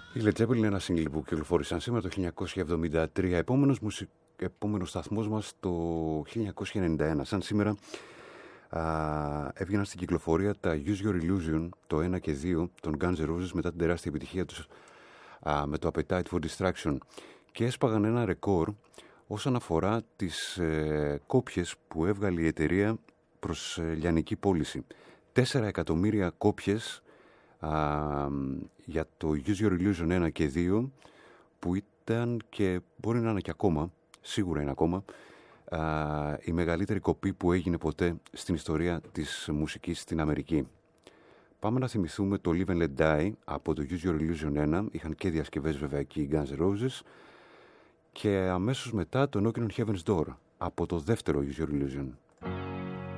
Η Led Zeppelin είναι ένα single που κυκλοφόρησαν σήμερα το 1973. Επόμενος σταθμός μας το 1991. Σαν σήμερα έβγαιναν στην κυκλοφορία τα Use Your Illusion, το 1 και 2 των Guns N' Roses μετά την τεράστια επιτυχία τους με το Appetite for Destruction και έσπαγαν ένα ρεκόρ όσον αφορά τις κόπιες που έβγαλε η εταιρεία προς λιανική πώληση. 4 εκατομμύρια κόπιες για το Use Your Illusion 1 και 2 που ήταν και μπορεί να είναι και ακόμα, σίγουρα είναι ακόμα, η μεγαλύτερη κοπή που έγινε ποτέ στην ιστορία της μουσικής στην Αμερική. Πάμε να θυμηθούμε το Live and Let Die από το Use Your Illusion 1. Είχαν και διασκευές βέβαια εκεί οι Guns N' Roses. Και αμέσως μετά το Knockin' on Heaven's Door από το δεύτερο Use Your Illusion.